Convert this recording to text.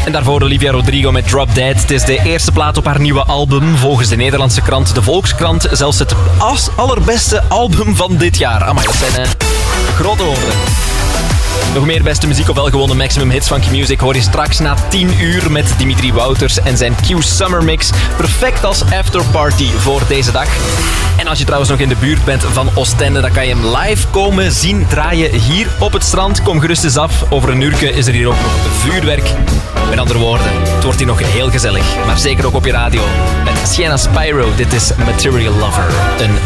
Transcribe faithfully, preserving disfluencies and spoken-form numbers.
En daarvoor Olivia Rodrigo met Drop Dead. Het is de eerste plaat op haar nieuwe album. Volgens de Nederlandse krant De Volkskrant zelfs het as allerbeste album van dit jaar. Amai, dat zijn uh, grote woorden. Nog meer beste muziek op welgewonnen Maximum Hits Funky Music hoor je straks na tien uur met Dimitri Wouters en zijn Q Summer Mix. Perfect als afterparty voor deze dag. En als je trouwens nog in de buurt bent van Oostende, dan kan je hem live komen zien draaien hier op het strand. Kom gerust eens af. Over een uurtje is er hier ook nog vuurwerk. Met andere woorden, het wordt hier nog heel gezellig. Maar zeker ook op je radio. Met Sienna Spyro, dit is Material Lover. Een